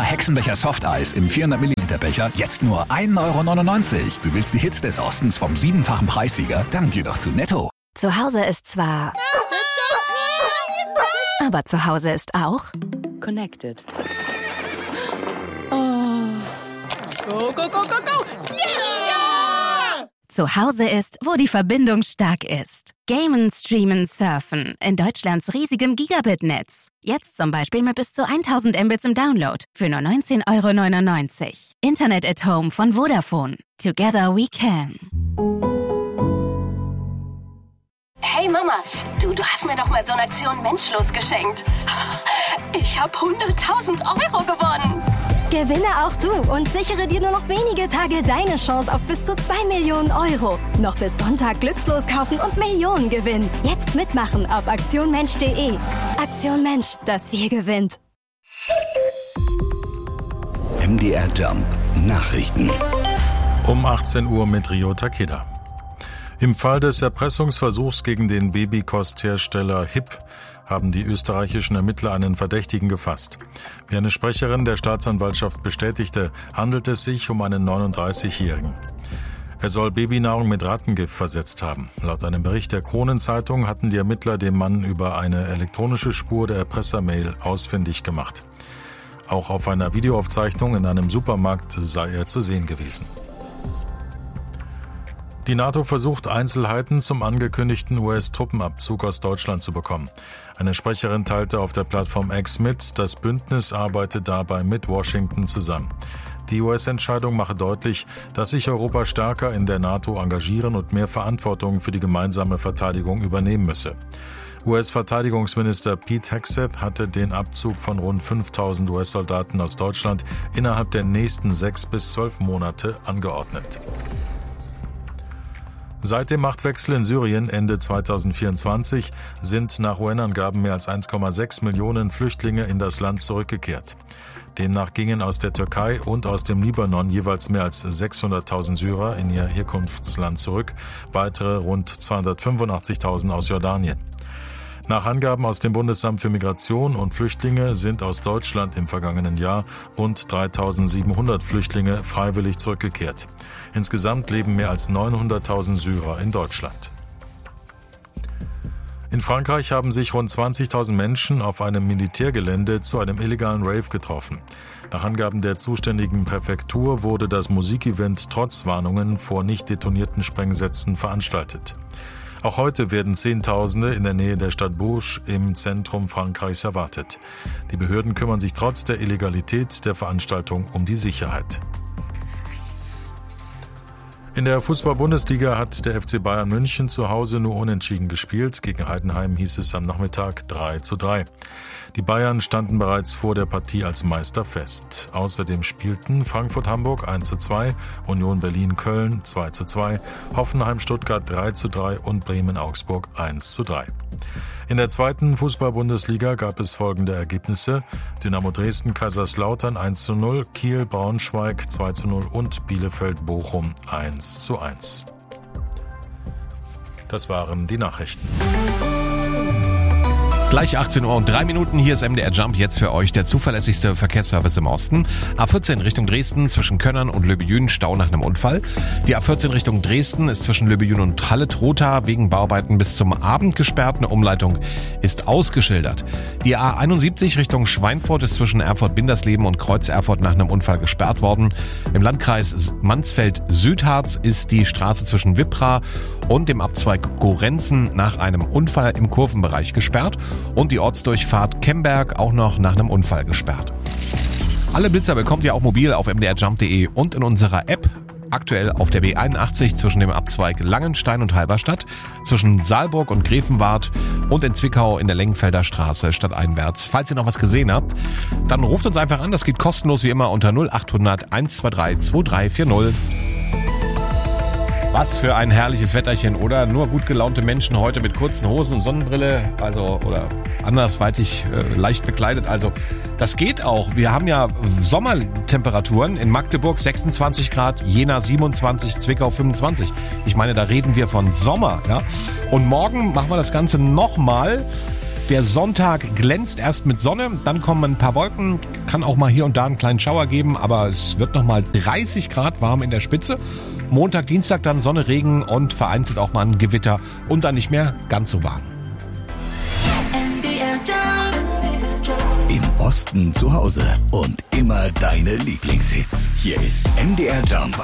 Hexenbecher Softeis im 400 Milliliter Becher jetzt nur 1,99 €. Du willst die Hits des Ostens vom 7-fachen Preissieger? Dann geh doch zu Netto. Zu Hause ist zwar... Aber zu Hause ist auch... Connected. Oh. Go, go, go, go, go! Yeah! Zu Hause ist, wo die Verbindung stark ist. Gamen, streamen, surfen. In Deutschlands riesigem Gigabit-Netz. Jetzt zum Beispiel mit bis zu 1000 Mbits im Download. Für nur 19,99 €. Internet at Home von Vodafone. Together we can. Hey Mama, du hast mir doch mal so eine Aktion Menschlos geschenkt. Ich habe 100.000 € gewonnen. Gewinne auch du und sichere dir nur noch wenige Tage deine Chance auf bis zu 2 Millionen €. Noch bis Sonntag glückslos kaufen und Millionen gewinnen. Jetzt mitmachen auf aktionmensch.de. Aktion Mensch, das Wir gewinnt. MDR Jump Nachrichten. Um 18 Uhr mit Rio Takeda. Im Fall des Erpressungsversuchs gegen den Babykosthersteller HIP haben die österreichischen Ermittler einen Verdächtigen gefasst. Wie eine Sprecherin der Staatsanwaltschaft bestätigte, handelt es sich um einen 39-Jährigen. Er soll Babynahrung mit Rattengift versetzt haben. Laut einem Bericht der Kronenzeitung hatten die Ermittler den Mann über eine elektronische Spur der Erpressermail ausfindig gemacht. Auch auf einer Videoaufzeichnung in einem Supermarkt sei er zu sehen gewesen. Die NATO versucht, Einzelheiten zum angekündigten US-Truppenabzug aus Deutschland zu bekommen. Eine Sprecherin teilte auf der Plattform X mit, das Bündnis arbeite dabei mit Washington zusammen. Die US-Entscheidung mache deutlich, dass sich Europa stärker in der NATO engagieren und mehr Verantwortung für die gemeinsame Verteidigung übernehmen müsse. US-Verteidigungsminister Pete Hegseth hatte den Abzug von rund 5.000 US-Soldaten aus Deutschland innerhalb der nächsten 6 bis 12 Monate angeordnet. Seit dem Machtwechsel in Syrien Ende 2024 sind nach UN-Angaben mehr als 1,6 Millionen Flüchtlinge in das Land zurückgekehrt. Demnach gingen aus der Türkei und aus dem Libanon jeweils mehr als 600.000 Syrer in ihr Herkunftsland zurück, weitere rund 285.000 aus Jordanien. Nach Angaben aus dem Bundesamt für Migration und Flüchtlinge sind aus Deutschland im vergangenen Jahr rund 3.700 Flüchtlinge freiwillig zurückgekehrt. Insgesamt leben mehr als 900.000 Syrer in Deutschland. In Frankreich haben sich rund 20.000 Menschen auf einem Militärgelände zu einem illegalen Rave getroffen. Nach Angaben der zuständigen Präfektur wurde das Musikevent trotz Warnungen vor nicht detonierten Sprengsätzen veranstaltet. Auch heute werden Zehntausende in der Nähe der Stadt Bourges im Zentrum Frankreichs erwartet. Die Behörden kümmern sich trotz der Illegalität der Veranstaltung um die Sicherheit. In der Fußball-Bundesliga hat der FC Bayern München zu Hause nur unentschieden gespielt. Gegen Heidenheim hieß es am Nachmittag 3:3. Die Bayern standen bereits vor der Partie als Meister fest. Außerdem spielten Frankfurt-Hamburg 1:2, Union Berlin-Köln 2:2, Hoffenheim-Stuttgart 3:3 und Bremen-Augsburg 1:3. In der zweiten Fußball-Bundesliga gab es folgende Ergebnisse: Dynamo Dresden-Kaiserslautern 1:0, Kiel-Braunschweig 2:0 und Bielefeld-Bochum 1:1. Das waren die Nachrichten. Gleich 18:03 Uhr, hier ist MDR Jump, jetzt für euch der zuverlässigste Verkehrsservice im Osten. A14 Richtung Dresden zwischen Könnern und Löbejün, Stau nach einem Unfall. Die A14 Richtung Dresden ist zwischen Löbejün und Halle-Trotha wegen Bauarbeiten bis zum Abend gesperrt. Eine Umleitung ist ausgeschildert. Die A71 Richtung Schweinfurt ist zwischen Erfurt-Bindersleben und Kreuz-Erfurt nach einem Unfall gesperrt worden. Im Landkreis Mansfeld-Südharz ist die Straße zwischen Wippra und dem Abzweig Gorenzen nach einem Unfall im Kurvenbereich gesperrt. Und die Ortsdurchfahrt Kemberg auch noch nach einem Unfall gesperrt. Alle Blitzer bekommt ihr auch mobil auf mdrjump.de und in unserer App. Aktuell auf der B81 zwischen dem Abzweig Langenstein und Halberstadt, zwischen Saalburg und Grevenwart und in Zwickau in der Lengenfelder Straße stadteinwärts. Falls ihr noch was gesehen habt, dann ruft uns einfach an. Das geht kostenlos wie immer unter 0800 123 2340. Was für ein herrliches Wetterchen, oder? Nur gut gelaunte Menschen heute mit kurzen Hosen und Sonnenbrille, oder andersweitig leicht bekleidet. Also das geht auch. Wir haben ja Sommertemperaturen in Magdeburg 26 Grad, Jena 27, Zwickau 25. Ich meine, da reden wir von Sommer, ja. Und morgen machen wir das Ganze nochmal. Der Sonntag glänzt erst mit Sonne, dann kommen ein paar Wolken, kann auch mal hier und da einen kleinen Schauer geben, aber es wird nochmal 30 Grad warm in der Spitze. Montag, Dienstag dann Sonne, Regen und vereinzelt auch mal ein Gewitter und dann nicht mehr ganz so warm. Im Osten zu Hause und immer deine Lieblingshits. Hier ist MDR Jump.